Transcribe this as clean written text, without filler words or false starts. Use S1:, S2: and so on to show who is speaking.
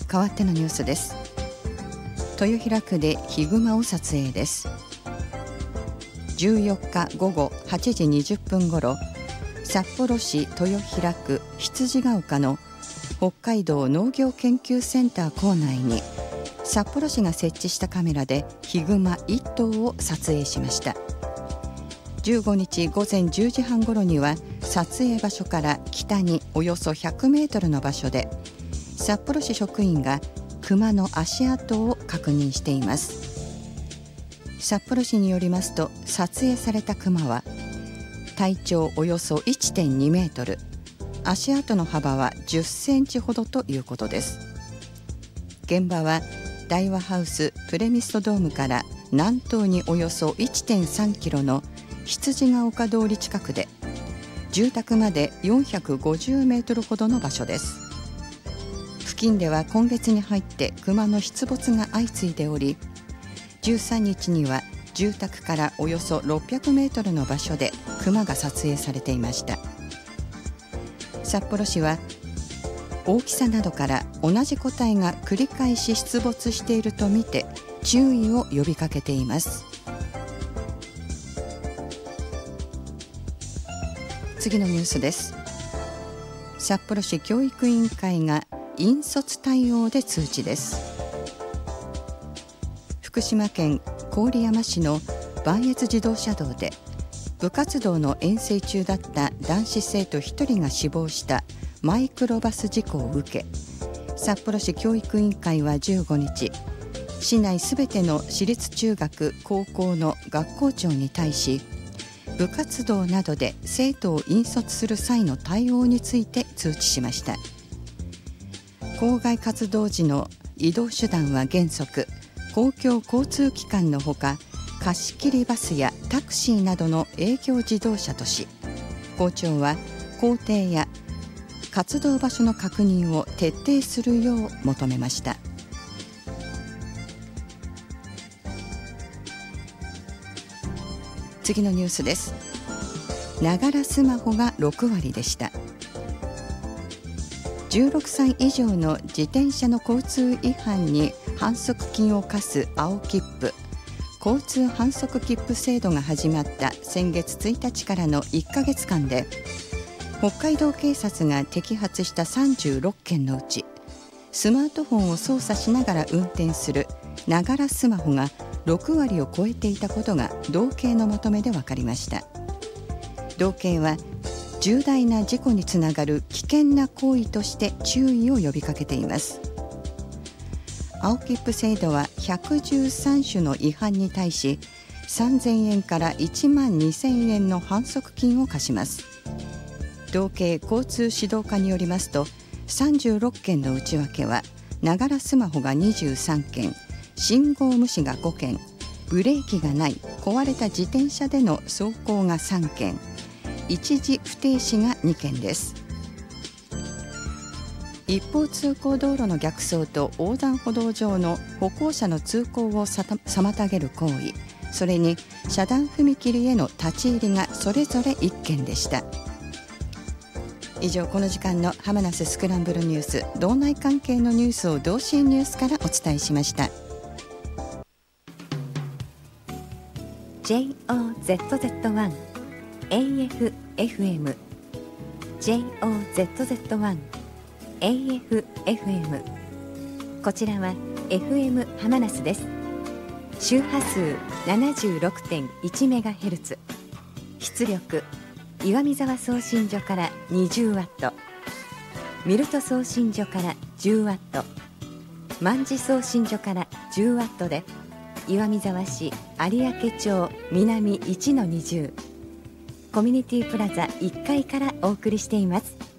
S1: 変わってのニュースです。豊平区でヒグマを撮影です。14日午後8時20分ごろ、札幌市豊平区羊ヶ丘の北海道農業研究センター構内に札幌市が設置したカメラでヒグマ1頭を撮影しました。15日午前10時半ごろには撮影場所から北におよそ100メートルの場所で札幌市職員がクマの足跡を確認しています。札幌市によりますと、撮影されたクマは体長およそ 1.2 メートル、足跡の幅は10センチほどということです。現場は大和ハウスプレミストドームから南東におよそ 1.3 キロの羊ヶ丘通り近くで、住宅まで450メートルほどの場所です。付近では今月に入ってクマの出没が相次いでおり、13日には住宅からおよそ600メートルの場所でクマが撮影されていました。札幌市は大きさなどから同じ個体が繰り返し出没しているとみて注意を呼びかけています。次のニュースです。札幌市教育委員会が引率対応で通知です。福島県郡山市の磐越自動車道で部活動の遠征中だった男子生徒1人が死亡したマイクロバス事故を受け、札幌市教育委員会は15日、市内すべての私立中学・高校の学校長に対し、部活動などで生徒を引率する際の対応について通知しました。校外活動時の移動手段は原則公共交通機関のほか、貸し切りバスやタクシーなどの営業自動車とし、校長は校庭や活動場所の確認を徹底するよう求めました。次のニュースです。ながらスマホが6割でした。16歳以上の自転車の交通違反に反則金を課す青切符、交通反則切符制度が始まった先月1日からの1ヶ月間で、北海道警察が摘発した36件のうち、スマートフォンを操作しながら運転するながらスマホが6割を超えていたことが道警のまとめで分かりました。道警は重大な事故につながる危険な行為として注意を呼びかけています。青切符制度は113種の違反に対し3000円から1万2000円の反則金を課します。道警交通指導課によりますと、36件の内訳はながらスマホが23件、信号無視が5件、ブレーキがない壊れた自転車での走行が3件、一時不停止が2件です。一方通行道路の逆走と横断歩道上の歩行者の通行を妨げる行為、それに遮断踏切への立ち入りがそれぞれ1件でした。以上、この時間の浜那須スクランブルニュース、道内関係のニュースを同心ニュースからお伝えしました。
S2: JOZZ1 AFFM JOZZ1 AFFM こちらは FM 浜那須です。周波数 76.1MHz、 出力岩見沢送信所から 20W、 ミルト送信所から 10W、 万事送信所から 10W で岩見沢市有明町南 1-20 コミュニティプラザ1階からお送りしています。